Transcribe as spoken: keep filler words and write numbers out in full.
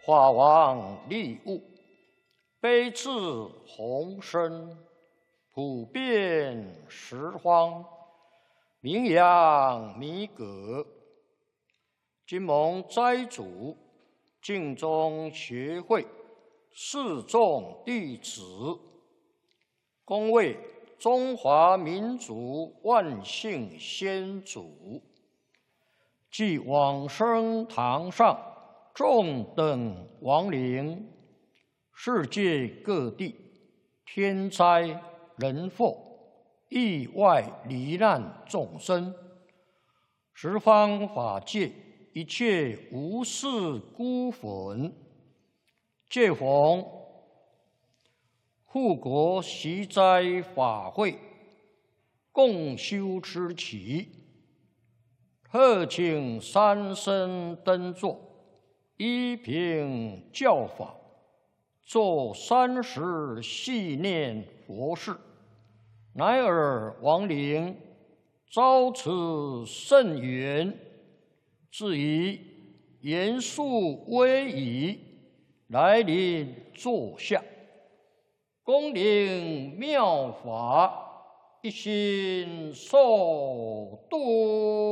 法王利物，悲智宏深，普遍十方，名扬弥革。今蒙斋主净宗学会四众弟子，恭为中华民族万姓先祖，即往生堂上众等亡灵，世界各地天灾人祸、意外罹难众生，十方法界一切无事孤魂，借逢护国习斋法会，共修之期，特请三僧登座，依凭教法，做三时系念佛事，乃尔亡灵遭此甚缘，至以严肃威仪来临座下，恭领妙法，一心受度。